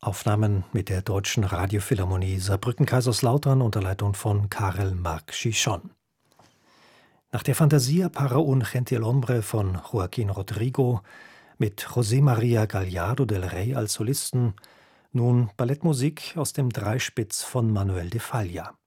Aufnahmen mit der Deutschen Radiophilharmonie Saarbrücken-Kaiserslautern unter Leitung von Karel Marc Chichon. Nach der Fantasia para un gentilhombre von Joaquín Rodrigo mit José María Gallardo del Rey als Solisten nun Ballettmusik aus dem Dreispitz von Manuel de Falla.